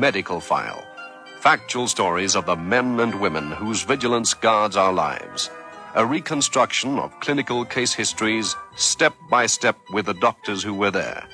Medical File. Factual stories of the men and women whose vigilance guards our lives. A reconstruction of clinical case histories, step by step with the doctors who were there.